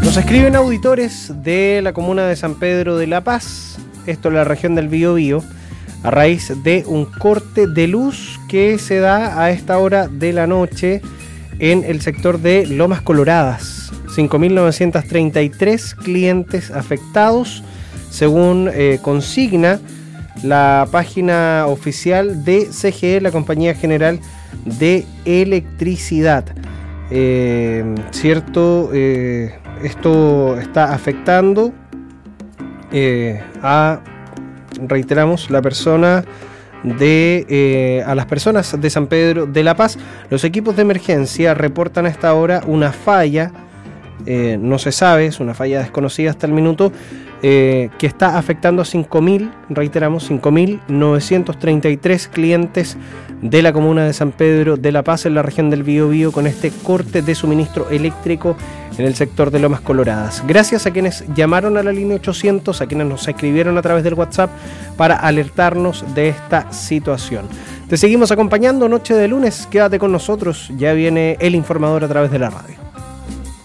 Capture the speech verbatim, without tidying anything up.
Nos escriben auditores de la comuna de San Pedro de la Paz, esto en la región del Biobío, a raíz de un corte de luz que se da a esta hora de la noche en el sector de Lomas Coloradas. cinco mil novecientos treinta y tres clientes afectados, según eh, consigna la página oficial de C G E, la Compañía General de Electricidad. Eh, cierto, eh, esto está afectando eh, a, reiteramos, la persona de eh, a las personas de San Pedro de la Paz. Los equipos de emergencia reportan a esta hora una falla, eh, no se sabe, es una falla desconocida hasta el minuto, eh, que está afectando a cinco mil, reiteramos, cinco mil novecientos treinta y tres clientes de la comuna de San Pedro de la Paz en la región del Biobío con este corte de suministro eléctrico en el sector de Lomas Coloradas. Gracias a quienes llamaron a la línea ochocientos, a quienes nos escribieron a través del WhatsApp para alertarnos de esta situación. Te seguimos acompañando noche de lunes, quédate con nosotros, ya viene el informador a través de la radio.